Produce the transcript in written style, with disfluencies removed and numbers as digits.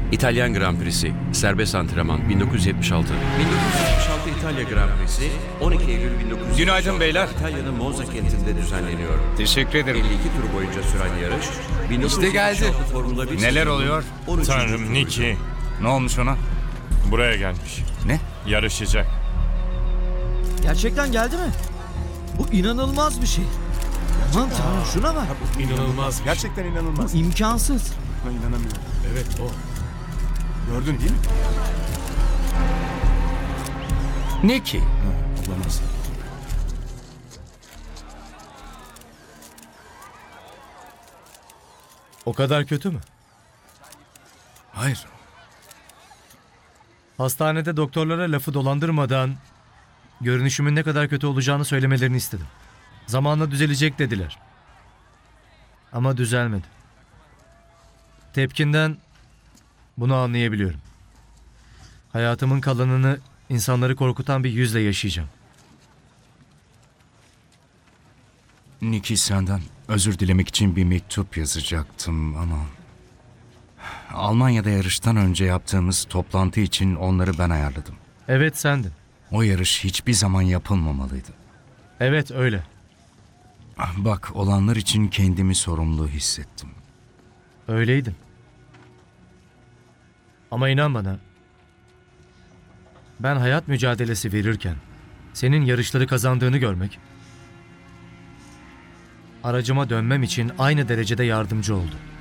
İtalyan Grand Prix'si, serbest antrenman 1976. 1976 İtalya Grand Prix'si 12 Eylül 1976. Günaydın beyler. İtalya'nın Monza kentinde düzenleniyor. Teşekkür ederim. 52 tur boyunca süren yarış. İşte geldi. 1976 Formula 1 Neler sezonu oluyor? 13. Tanrım turuydu. Nicky Ne olmuş ona? buraya gelmiş. Ne? Yarışacak. Gerçekten geldi mi? Bu inanılmaz bir şey. Aman tanrım şuna bak. İnanılmaz. Gerçekten inanılmaz. İmkansız. Buna inanamıyorum. Evet o. Gördün değil mi? Ne ki? Olamaz. O kadar kötü mü? Hayır. Hastanede doktorlara lafı dolandırmadan görünüşümün ne kadar kötü olacağını söylemelerini istedim. Zamanla düzelecek dediler. Ama düzelmedi. Tepkinden bunu anlayabiliyorum. Hayatımın kalanını insanları korkutan bir yüzle yaşayacağım. Nicky, senden özür dilemek için bir mektup yazacaktım ama... Almanya'da yarıştan önce yaptığımız toplantı için onları ben ayarladım. Evet sendin. O yarış hiçbir zaman yapılmamalıydı. Evet öyle. Bak, olanlar için kendimi sorumlu hissettim. Öyleydin. Ama inan bana, ben hayat mücadelesi verirken senin yarışları kazandığını görmek, aracıma dönmem için aynı derecede yardımcı oldu.